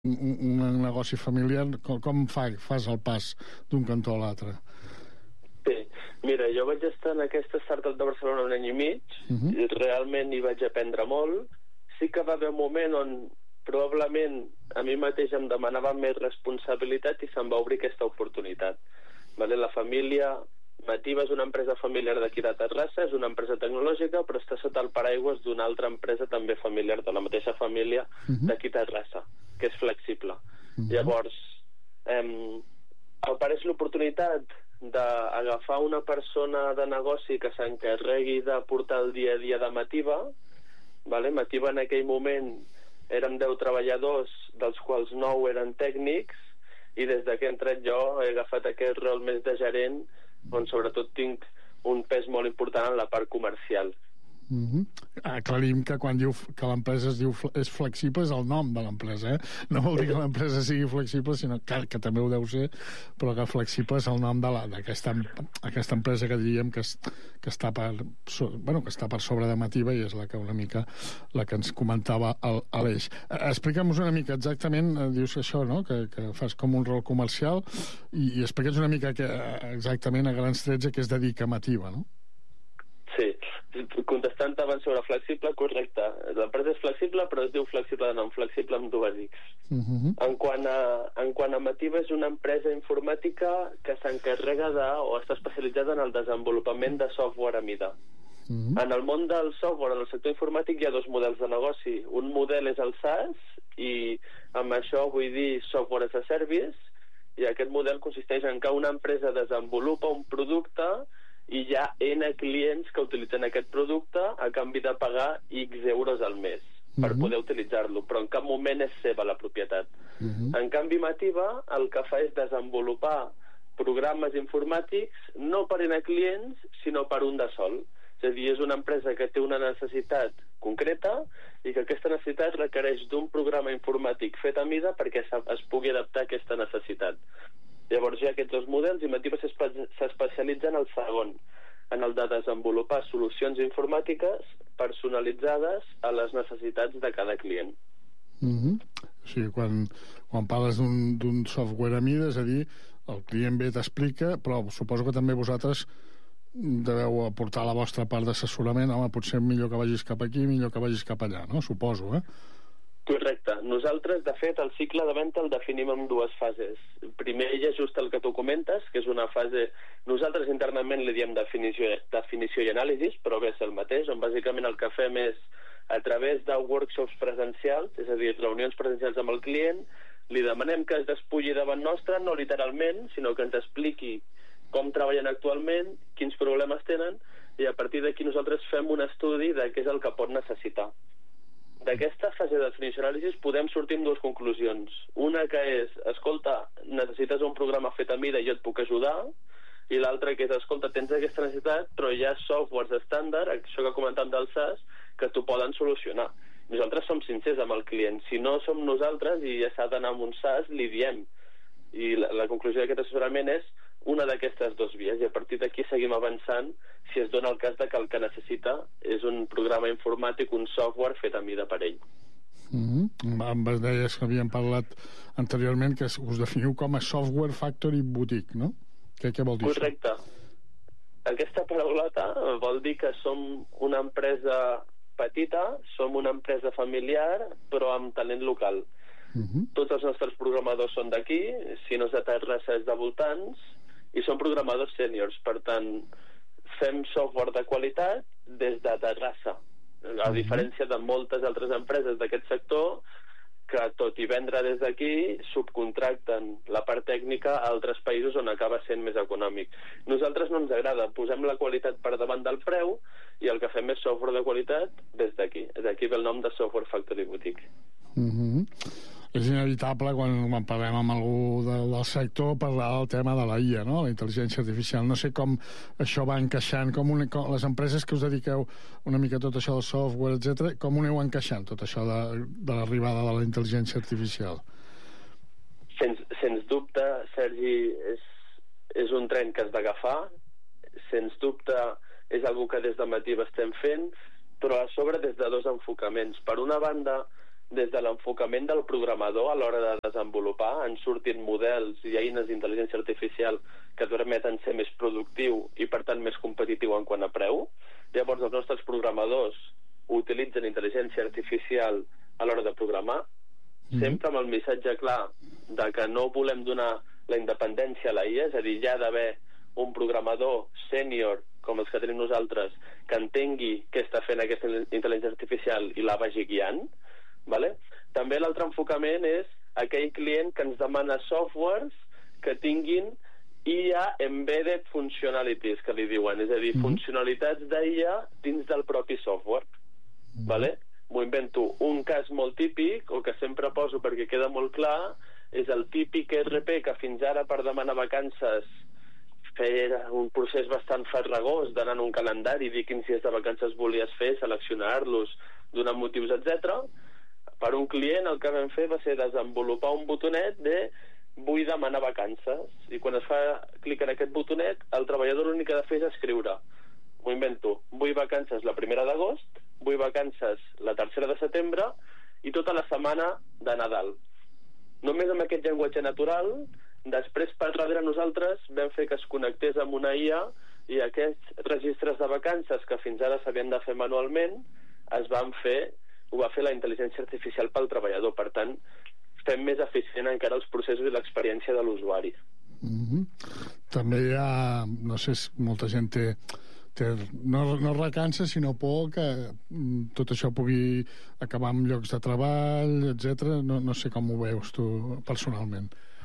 un negoci familiar, com fas el pas d'un cantó a l'altre? Sí, mira, jo vaig estar en aquesta startup de Barcelona un any i mig, i realment hi vaig aprendre molt. Sí que va haver un moment on probablement a mi mateix em demanava més responsabilitat i se'm va obrir aquesta oportunitat. Vale? La família Mativa és una empresa familiar d'aquí de Terrassa, és una empresa tecnològica, però està sota el paraigües d'una altra empresa també familiar de la mateixa família d'aquí de Terrassa, que és Flexible. Llavors, apareix l'oportunitat d'agafar una persona de negoci que s'encarregui de portar el dia a dia de Mativa. Vale? Mativa en aquell moment érem 10 treballadors, dels quals 9 eren tècnics, i des que he entrat jo he agafat aquest rol més de gerent, on sobretot tinc un pes molt important en la part comercial. Aclarim que quan diu que l'empresa es diu és flexible és el nom de l'empresa, no vol dir que l'empresa sigui flexible, sinó que també ho deu ser, però que flexible és el nom d'aquesta empresa que diríem que està per sobre de Mativa, i és la que una mica la que ens comentava Aleix. Explica'm-nos una mica exactament, dius això, no? que fas com un rol comercial, i explica'ns una mica exactament a grans trets a què es dedica Mativa, no? Sí, contestant abans sobre flexible, correcte. L'empresa és flexible, però es diu flexible de nom, flexible amb 2 X. En quant a Mativa, és una empresa informàtica que s'encarrega o està especialitzada en el desenvolupament de software a mida. En el món del software, en el sector informàtic, hi ha 2 models de negoci. Un model és el SaaS, i amb això vull dir software as a service, i aquest model consisteix en que una empresa desenvolupa un producte i hi ha N clients que utilitzen aquest producte a canvi de pagar X euros al mes per poder utilitzar-lo, però en cap moment és seva la propietat. En canvi, Mativa el que fa és desenvolupar programes informàtics no per N clients, sinó per un de sol. És a dir, és una empresa que té una necessitat concreta i que aquesta necessitat requereix d'un programa informàtic fet a mida perquè es pugui adaptar a aquesta necessitat. Llavors hi ha aquests 2 models, i Mativa s'especialitza en el segon, en el de desenvolupar solucions informàtiques personalitzades a les necessitats de cada client. O sigui, quan parles d'un software a mida, és a dir, el client ve, t'explica, però suposo que també vosaltres deveu aportar la vostra part d'assessorament. Home, potser millor que vagis cap aquí, millor que vagis cap allà, no? Suposo, Correcte. Nosaltres, de fet, el cicle de venda el definim en 2 fases. Primer hi ha just el que tu comentes, que és una fase... Nosaltres internament li diem definició i anàlisis, però bé, és el mateix, on bàsicament el que fem és, a través de workshops presencials, és a dir, reunions presencials amb el client, li demanem que es despulli davant nostre, no literalment, sinó que ens expliqui com treballen actualment, quins problemes tenen, i a partir d'aquí nosaltres fem un estudi de què és el que pot necessitar. D'aquesta fase de definició i anàlisis podem sortir amb 2 conclusions. Una que és, escolta, necessites un programa fet a mida i jo et puc ajudar, i l'altra que és, escolta, tens aquesta necessitat, però hi ha softwares estàndard, això que comentàvem del SaaS, que t'ho poden solucionar. Nosaltres som sincers amb el client. Si no som nosaltres i ja s'ha d'anar amb un SaaS, li diem. I la conclusió d'aquest assessorament és una d'aquestes 2 vies, i a partir d'aquí seguim avançant si es dona el cas de que el que necessita és un programa informàtic, un software fet a mida per ell. Em deies que havíem parlat anteriorment que us definiu com a Software Factory Boutique, no? Què vol dir? Correcte. Aquesta paraulota vol dir que som una empresa petita, som una empresa familiar, però amb talent local. Tots els nostres programadors són d'aquí, si no és de Terrassa és de voltants, i són programadors sèniors. Per tant, fem software de qualitat des de Terrassa, a diferència de moltes altres empreses d'aquest sector que, tot i vendre des d'aquí, subcontracten la part tècnica a altres països on acaba sent més econòmic. Nosaltres no ens agrada, posem la qualitat per davant del preu, i el que fem és software de qualitat des d'aquí. D'aquí ve el nom de Software Factory Boutique. És inevitable quan parlem amb algú del sector parlar del tema de la IA, no? La intel·ligència artificial. No sé com això va encaixant, com les empreses que us dediqueu una mica a tot això del software, etc., com ho aneu encaixant, tot això de l'arribada de la intel·ligència artificial? Sens dubte, Sergi, és un tren que has d'agafar, sens dubte és algo que des de Mativa estem fent, però a sobre des de 2 enfocaments. Per una banda, des de l'enfocament del programador a l'hora de desenvolupar. Han sortit models i eines d'intel·ligència artificial que permeten ser més productiu i, per tant, més competitiu en quant a preu. Llavors, els nostres programadors utilitzen intel·ligència artificial a l'hora de programar, sempre amb el missatge clar de que no volem donar la independència a la IA, és a dir, hi ha d'haver un programador sènior, com els que tenim nosaltres, que entengui què està fent aquesta intel·ligència artificial i la vagi guiant. Vale? També l'altre enfocament és aquell client que ens demana softwares que tinguin IA embedded functionalities, que li diuen, és a dir, funcionalitats d'IA dins del propi software. Vale? M'ho invento. Un cas molt típic, o que sempre poso perquè queda molt clar, és el típic ERP que fins ara per demanar vacances feia un procés bastant farragós d'anar en un calendari, dir quins dies de vacances volies fer, seleccionar-los, donar motius, etc. Per un client el que vam fer va ser desenvolupar un botonet de vull demanar vacances, i quan es fa clic en aquest botonet el treballador l'únic que ha de fer és escriure, m'ho invento, vull vacances la 1 d'agost, vull vacances la 3 de setembre i tota la setmana de Nadal. Només amb aquest llenguatge natural. Després per darrere nosaltres vam fer que es connectés amb una IA i aquests registres de vacances que fins ara s'havien de fer manualment ho va fer la intel·ligència artificial pel treballador. Per tant, fem més eficient encara els processos i l'experiència de l'usuari. També hi ha, no sé, molta gent té no recança, sinó por que tot això pugui acabar amb llocs de treball, etc. No sé com ho veus tu personalment.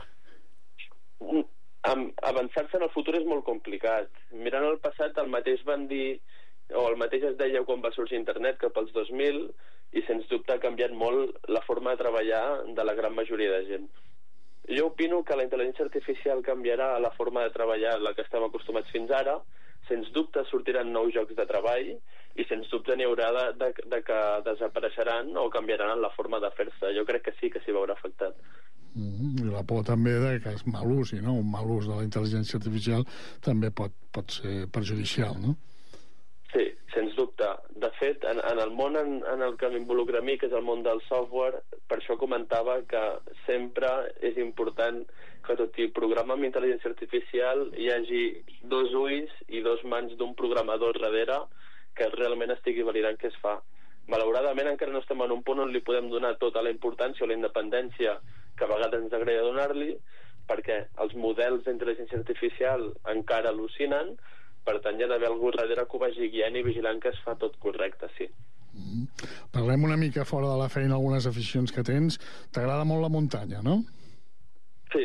Avançar-se en el futur és molt complicat. Mirant el passat, el mateix van dir, o el mateix es deia quan va sorgir internet cap als 2000, i sens dubte ha canviat molt la forma de treballar de la gran majoria de gent. Jo opino que la intel·ligència artificial canviarà la forma de treballar a la que estem acostumats fins ara. Sens dubte sortiran nous llocs de treball i sens dubte n'hi haurà de que desapareixeran o canviaran en la forma de fer-se. Jo crec que sí veurà afectat. I la por també de que es mal usi, no? Un mal ús de la intel·ligència artificial també pot ser perjudicial, no? Sí, sens dubte. De fet, en el món en el que m'involucra a mi, que és el món del software, per això comentava que sempre és important que tot i programa amb intel·ligència artificial hi hagi 2 ulls i 2 mans d'un programador darrere que realment estigui validant què es fa. Malauradament encara no estem en un punt on li podem donar tota la importància o la independència que a vegades ens agrada donar-li, perquè els models d'intel·ligència artificial encara al·lucinen. Per tant, hi ha d'haver algú darrere que ho vagi guiant i vigilant que es fa tot correcte, sí. Parlem una mica fora de la feina, algunes aficions que tens. T'agrada molt la muntanya, no? Sí.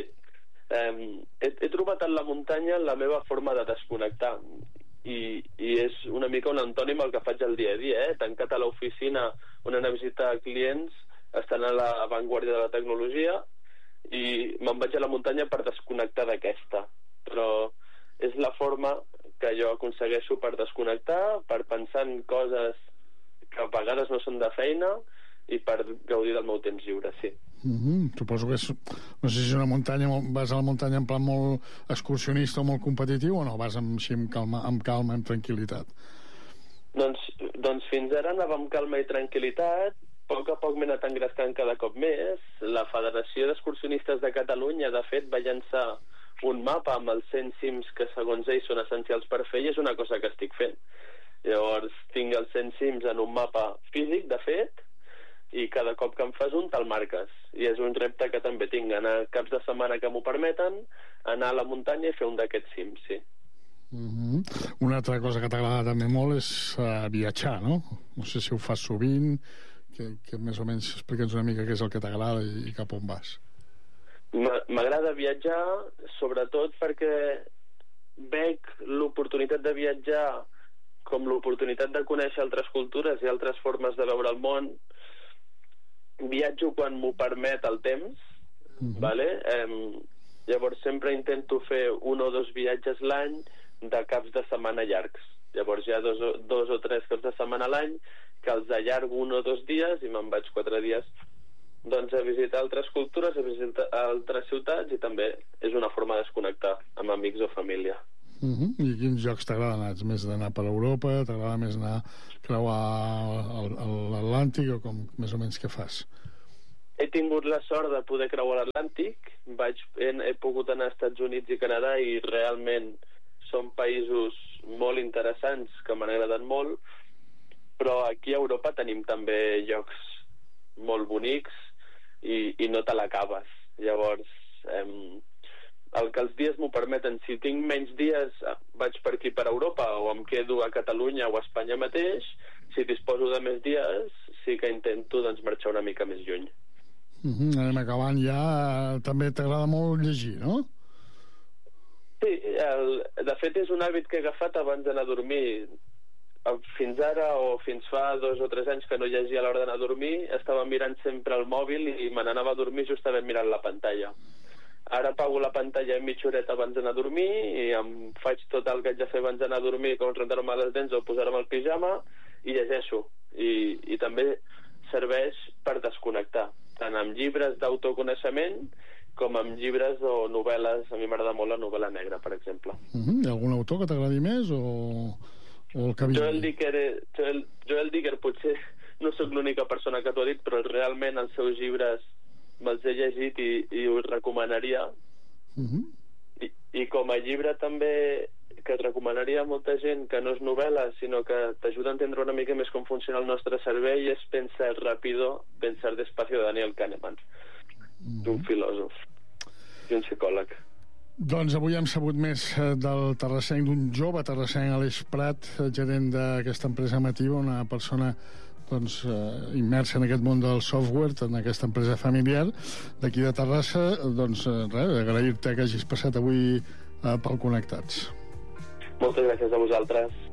He trobat en la muntanya la meva forma de desconnectar. I és una mica un antònim al que faig el dia a dia, tancat a l'oficina on anar a visitar clients, estant a l'avantguàrdia de la tecnologia, i me'n vaig a la muntanya per desconnectar d'aquesta. Però és la forma que jo aconsegueixo per desconnectar, per pensar en coses que a vegades no són de feina i per gaudir del meu temps lliure, sí. Suposo que no sé si és una muntanya, vas a la muntanya en plan molt excursionista o molt competitiu, o no? Vas amb calma, amb tranquil·litat? Doncs fins ara anava amb calma i tranquil·litat. A poc m'he anat engrescant cada cop més. La Federació d'Excursionistes de Catalunya, de fet, va llançar un mapa amb els 100 cims que segons ells són essencials per fer, i és una cosa que estic fent. Llavors tinc els 100 cims en un mapa físic, de fet, i cada cop que en fas un te'l marques, i és un repte que també tinc, anar caps de setmana que m'ho permeten, anar a la muntanya i fer un d'aquests cims, sí. Una altra cosa que t'agrada també molt és viatjar, no? No sé si ho fas sovint, que més o menys explica'ns una mica què és el que t'agrada i cap on vas. M'agrada viatjar, sobretot perquè veig l'oportunitat de viatjar com l'oportunitat de conèixer altres cultures i altres formes de veure el món. Viatjo quan m'ho permet el temps, vale? Llavors sempre intento fer 1 o 2 viatges l'any de caps de setmana llargs. Llavors hi ha 2 o 3 caps de setmana a l'any que els allargo 1 o 2 dies i me'n vaig 4 dies a visitar altres cultures, a visitar altres ciutats, i també és una forma de desconnectar amb amics o família. I quins llocs t'agrada anar? Més d'anar per Europa? T'agrada més anar a creuar l'Atlàntic, o com més o menys què fas? he tingut la sort de poder creuar l'Atlàntic, he pogut anar als Estats Units i Canadà i realment són països molt interessants que m'han agradat molt, però aquí a Europa tenim també llocs molt bonics i no te l'acabes. Llavors, el que els dies m'ho permeten, si tinc menys dies vaig per aquí per Europa o em quedo a Catalunya o a Espanya mateix, si disposo de més dies sí que intento marxar una mica més lluny. Anem acabant ja. També t'agrada molt llegir, no? Sí, de fet és un hàbit que he agafat abans d'anar a dormir. Fins ara o fins fa 2 o 3 anys que no llegia a l'hora d'anar a dormir, estava mirant sempre el mòbil i me n'anava a dormir justament mirant la pantalla. Ara apago la pantalla mitja horeta abans d'anar a dormir i em faig tot el que haig de fer abans d'anar a dormir, com rentar-me les dents o posar-me el pijama, i llegeixo. I també serveix per desconnectar, tant amb llibres d'autoconeixement com amb llibres o novel·les. A mi m'agrada molt la novel·la negra, per exemple. Hi ha algun autor que t'agradi més o el que vingui? Joel Dicker potser no sóc l'única persona que t'ho ha dit, però realment els seus llibres me'ls he llegit i us recomanaria. I com a llibre també que et recomanaria a molta gent, que no és novel·la, sinó que t'ajuda a entendre una mica més com funciona el nostre cervell, és Pensar rápido, pensar despacio, de Daniel Kahneman, d'un filòsof i un psicòleg. Doncs avui hem sabut més del terrassenc, d'un jove terrassenc, Aleix Prat, gerent d'aquesta empresa Mativa, una persona immersa en aquest món del software, en aquesta empresa familiar d'aquí de Terrassa. Doncs res, agrair-te que hagis passat avui pel Connectats. Moltes gràcies a vosaltres.